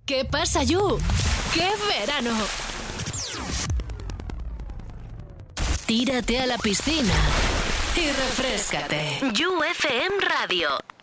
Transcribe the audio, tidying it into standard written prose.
¿Qué pasa, Yu? ¡Qué verano! Tírate a la piscina y refréscate. Yu FM Radio.